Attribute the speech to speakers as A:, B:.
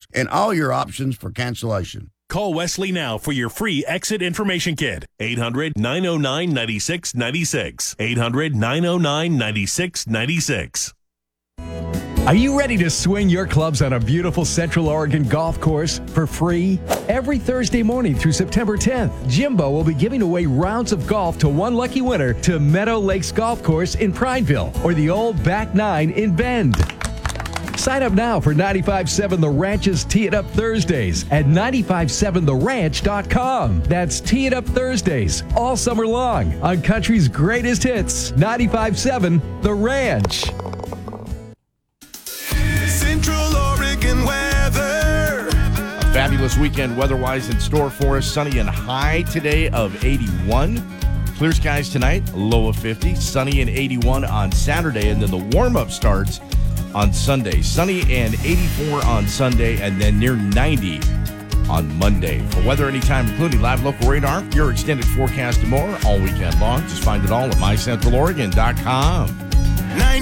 A: and all your options for cancellation.
B: Call Wesley now for your free exit information kit. 800-909-9696. 800-909-9696.
C: Are you ready to swing your clubs on a beautiful Central Oregon golf course for free? Every Thursday morning through September 10th, Jimbo will be giving away rounds of golf to one lucky winner to Meadow Lakes Golf Course in Prineville or the old Back Nine in Bend. Sign up now for 95.7 The Ranch's Tee It Up Thursdays at 957theranch.com. That's Tee It Up Thursdays all summer long on country's greatest hits. 95.7 The Ranch.
D: Central Oregon weather.
E: A fabulous weekend weather-wise in store for us. Sunny and high today of 81. Clear skies tonight, low of 50. Sunny and 81 on Saturday, and then the warm-up starts on Sunday. Sunny and 84 on Sunday, and then near 90 on Monday. For weather anytime, including live local radar, your extended forecast and more all weekend long. Just find it all at mycentraloregon.com.